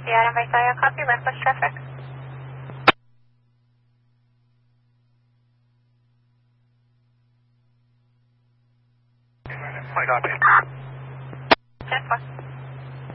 The item by Saya copy, reckless traffic. I copy. 10-4.